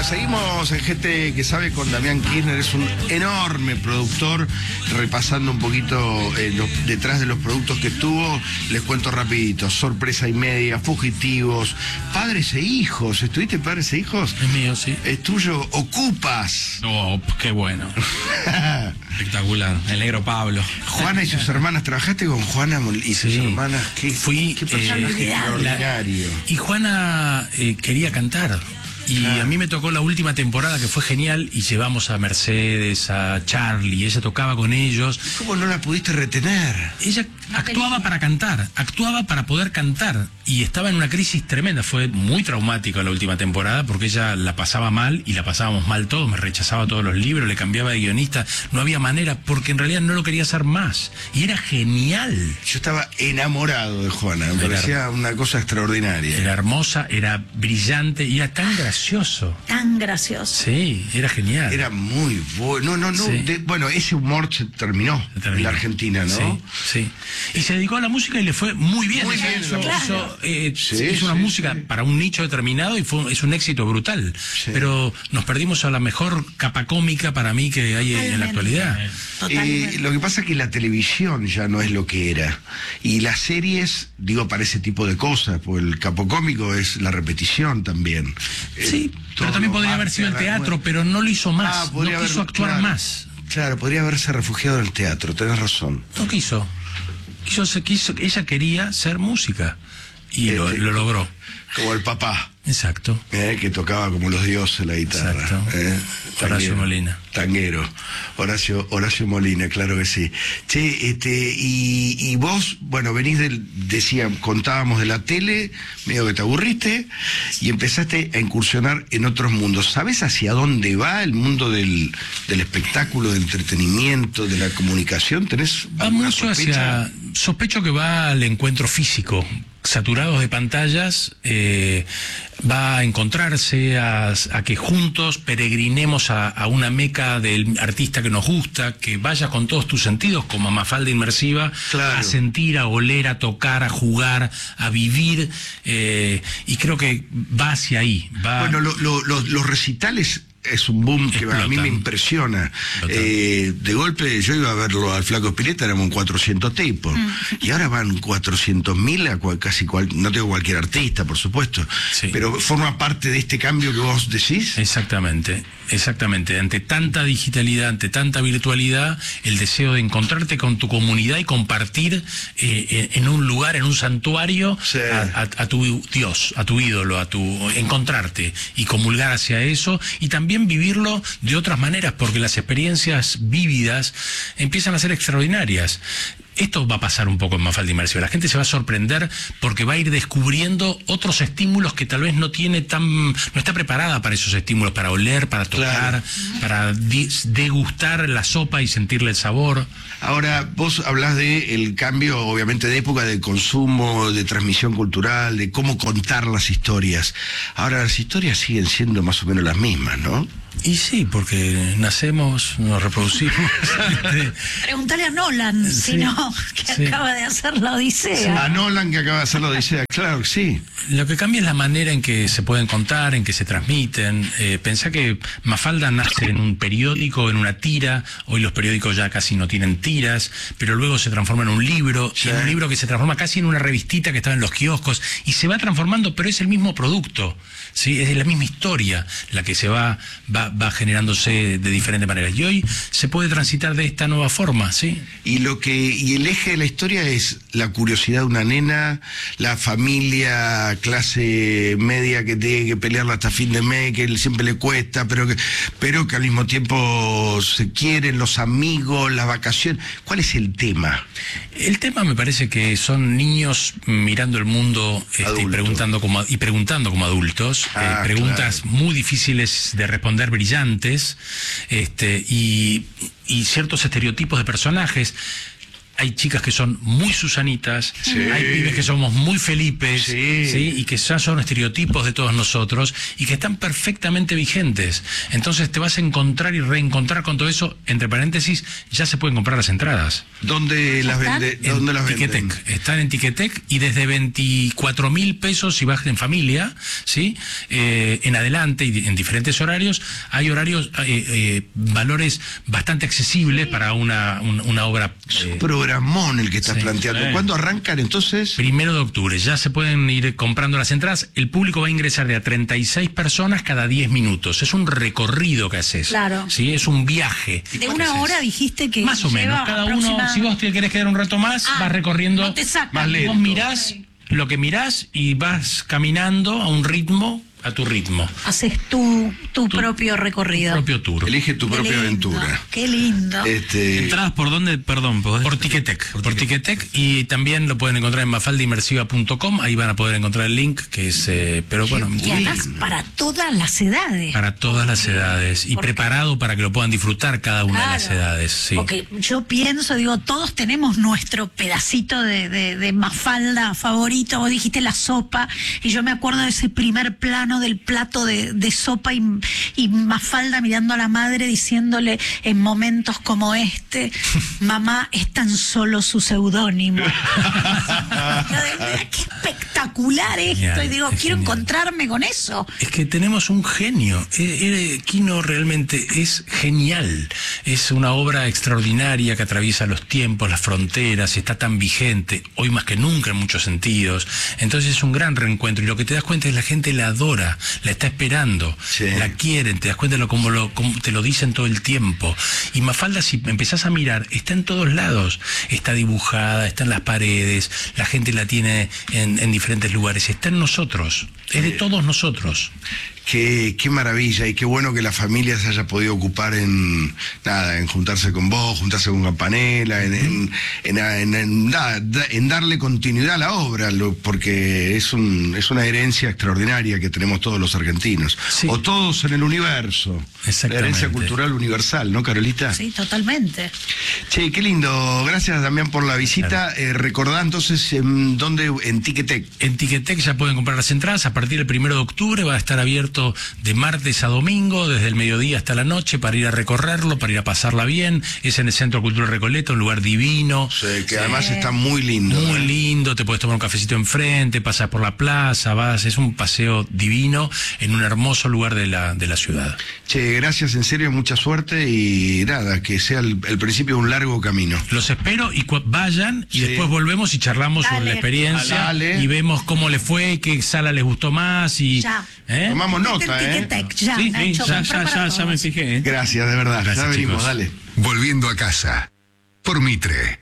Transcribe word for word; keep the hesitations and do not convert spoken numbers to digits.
Bueno, seguimos en Gente que Sabe con Damián Kirchner, es un enorme productor, repasando un poquito eh, lo, detrás de los productos que tuvo. Les cuento rapidito: Sorpresa y Media, Fugitivos, Padres e Hijos. ¿Estuviste en Padres e Hijos? Es mío, sí. Es tuyo, Ocupas. Oh, qué bueno. Espectacular, el negro Pablo. Juana y sus hermanas, ¿trabajaste con Juana y sus Sí. hermanas? ¿Qué, Fui, qué personaje eh, extraordinario? La, y Juana eh, quería cantar. Y Claro. a mí me tocó la última temporada, que fue genial, y llevamos a Mercedes, a Charlie, ella tocaba con ellos. ¿Cómo no la pudiste retener? Ella actuaba para cantar, actuaba para poder cantar, y estaba en una crisis tremenda. Fue muy traumática la última temporada, porque ella la pasaba mal, y la pasábamos mal todos, me rechazaba todos los libros, le cambiaba de guionista, no había manera, porque en realidad no lo quería hacer más, y era genial. Yo estaba enamorado de Juana, me Era- parecía una cosa extraordinaria. Era hermosa, era brillante, y era tan gracioso. Tan gracioso. Sí, era genial. Era muy bueno. No, no, no. Sí. de- bueno, ese humor se terminó, Se terminó. en la Argentina, ¿no? Sí, sí. Y se dedicó a la música y le fue muy bien. Muy Ella bien, hizo, claro. hizo, eh, Sí, hizo una sí, música sí. para un nicho determinado y fue, es un éxito brutal. Sí. Pero nos perdimos a la mejor capa cómica para mí que hay en la Totalmente. actualidad. Totalmente. Eh, lo que pasa es que la televisión ya no es lo que era. Y las series, digo, para ese tipo de cosas, pues el capocómico es la repetición también. Sí, Eh, pero todo también podría marcha haber sido el a las teatro, nueve. pero no lo hizo más. Ah, no podría quiso haber- actuar claro. más. Claro, podría haberse refugiado en el teatro, tenés razón. No quiso. quiso, se quiso ella quería ser música. Y Eh, lo, eh, lo logró. Como el papá. Exacto. Eh, que tocaba como los dioses la guitarra. Exacto. eh, Horacio tanguero, Molina. Tanguero. Horacio, Horacio Molina, claro que sí. Che, este, y, y vos, bueno, venís del, decía, contábamos de la tele, medio que te aburriste, y empezaste a incursionar en otros mundos. ¿Sabés hacia dónde va el mundo del, del espectáculo, del entretenimiento, de la comunicación? ¿Tenés Va alguna mucho sospecha? hacia... Sospecho que va al encuentro físico. Saturados de pantallas, eh, va a encontrarse, a, a que juntos peregrinemos a, a una meca del artista que nos gusta, que vayas con todos tus sentidos, como a Mafalda Inmersiva, Claro. a sentir, a oler, a tocar, a jugar, a vivir, eh, y creo que va hacia ahí. Va... Bueno, lo- lo- lo- los recitales es un boom que a mí Explotan. me impresiona. Explotan. Eh, de golpe yo iba a verlo al Flaco Spinetta, éramos cuatrocientos tipos. Y ahora van cuatrocientos mil a cual- casi cual, no tengo cualquier artista, por supuesto. Sí. Pero forma parte de este cambio que vos decís. Exactamente, exactamente. Ante tanta digitalidad, ante tanta virtualidad, el deseo de encontrarte con tu comunidad y compartir eh, en un lugar, en un santuario, Sí. a, a- a tu Dios, a tu ídolo, a tu encontrarte y comulgar hacia eso, y también vivirlo de otras maneras, porque las experiencias vívidas empiezan a ser extraordinarias. Esto va a pasar un poco en Mafalda Inmersiva. La gente se va a sorprender porque va a ir descubriendo otros estímulos que tal vez no tiene tan, no está preparada para esos estímulos, para oler, para tocar, Claro. para di- degustar la sopa y sentirle el sabor. Ahora, vos hablás de el cambio, obviamente, de época, de consumo, de transmisión cultural, de cómo contar las historias. Ahora, las historias siguen siendo más o menos las mismas, ¿no? Y sí, porque nacemos, nos reproducimos. este, Pregúntale a Nolan, Sí, si no, que sí. acaba de hacer la Odisea. A Nolan, que acaba de hacer la Odisea, claro que sí. Lo que cambia es la manera en que se pueden contar, en que se transmiten. Eh, pensá que Mafalda nace en un periódico, en una tira. Hoy los periódicos ya casi no tienen tiras, pero luego se transforma en un libro, Sí. y en un libro que se transforma casi en una revistita que estaba en los kioscos, y se va transformando, pero es el mismo producto, ¿sí? Es la misma historia la que se va, va, va generándose de diferentes maneras. Y hoy se puede transitar de esta nueva forma, ¿sí? Y lo que y el eje de la historia es la curiosidad de una nena, la familia clase media que tiene que pelearla hasta fin de mes, que siempre le cuesta, pero que pero que al mismo tiempo se quieren, los amigos, las vacaciones. ¿Cuál es el tema? El tema me parece que son niños mirando el mundo este, y, Adulto. preguntando como, y preguntando como adultos, Ah, eh, preguntas muy difíciles de responder, brillantes, este, y, y ciertos estereotipos de personajes. hay chicas que son muy Susanitas, Sí. hay pibes que somos muy Felipes, Sí. ¿sí? Y que ya son estereotipos de todos nosotros y que están perfectamente vigentes. Entonces te vas a encontrar y reencontrar con todo eso. Entre paréntesis, ya se pueden comprar las entradas. ¿Dónde las ¿Están? vende? En ¿Dónde las venden? Ticketek. Están en Ticketek y desde veinticuatro mil pesos si vas en familia, ¿sí? Eh, en adelante y en diferentes horarios. Hay horarios, eh, eh, valores bastante accesibles para una, una, una obra. Es un eh, programón el que estás sí, planteando. sí. ¿Cuándo arrancan entonces? Primero de octubre, ya se pueden ir comprando las entradas. El público va a ingresar de a treinta y seis personas cada diez minutos. Es un recorrido que haces. Claro. ¿Sí? Es un viaje. De que una haces. hora dijiste que Más o lleva menos. Cada uno, aproximada- si vos te querés quedar un rato más, Ah, vas recorriendo. no te sacan. más lento. Vos mirás lo que mirás y vas caminando a un ritmo, a tu ritmo. Haces tu, tu, Tu propio recorrido. Propio tour. Elige tu Qué propia lindo, aventura. Qué lindo. Este, ¿Entradas por dónde? Perdón, ¿podés? Por Ticketek, por Ticketek, y también lo pueden encontrar en mafalda inmersiva punto com, ahí van a poder encontrar el link, que es, eh, pero bueno, Y además para todas las edades. para todas las edades, y Porque- preparado para que lo puedan disfrutar cada una de las Claro. edades, sí. Porque yo pienso, digo, todos tenemos nuestro pedacito de, de, de Mafalda favorito. Vos dijiste la sopa, y yo me acuerdo de ese primer plano del plato de, de sopa y, y Mafalda mirando a la madre diciéndole en momentos como este, mamá, es tan solo su seudónimo. Yo decía, qué espectacular esto. Genial, Y digo, es quiero genial. encontrarme con eso. Es que tenemos un genio. Eh, eh, Kino realmente es genial. Es una obra extraordinaria que atraviesa los tiempos, las fronteras, está tan vigente, hoy más que nunca en muchos sentidos. Entonces es un gran reencuentro y lo que te das cuenta es que la gente la adora, la está esperando, Sí. la quieren, te das cuenta de lo, como, lo, como te lo dicen todo el tiempo. Y Mafalda, si empezás a mirar, está en todos lados. Está dibujada, está en las paredes, la gente la tiene en, en diferentes lugares, está en nosotros, es de todos nosotros. Qué, qué maravilla y qué bueno que la familia se haya podido ocupar en nada, en juntarse con vos, juntarse con Campanella, en, en, en, en- en- nada, da- en darle continuidad a la obra, lo- porque es un es una herencia extraordinaria que tenemos todos los argentinos, Sí. o todos en el universo, la Exactamente. herencia cultural universal, ¿no, Carolita? Sí, totalmente. Che, qué lindo, gracias Damián por la visita. Eh, recordá entonces en dónde, en Ticketek. En Ticketek ya pueden comprar las entradas. A partir del primero de octubre va a estar abierto de martes a domingo, desde el mediodía hasta la noche, para ir a recorrerlo, para ir a pasarla bien. Es en el Centro Cultural Recoleta, un lugar divino. Sí, que además está muy lindo. Muy ¿eh? lindo, te puedes tomar un cafecito enfrente, pasas por la plaza, vas, es un paseo divino en un hermoso lugar de la, de la ciudad. Che, gracias, en serio, mucha suerte y nada, que sea el, el principio de un largo camino. Los espero y cu- vayan y Sí. después volvemos y charlamos sobre Dale. la experiencia Dale. y vemos cómo le fue, qué sala les gustó más y Ya. ¿eh? Tomamos nota, Este ¿eh? Ticketek, ya, Sí, sí, Nacho, Ya, compra ya, para ya, ya me todos. fijé. ¿eh? Gracias, de verdad. Gracias, ya venimos, chicos. dale. Volviendo a casa. Por Mitre.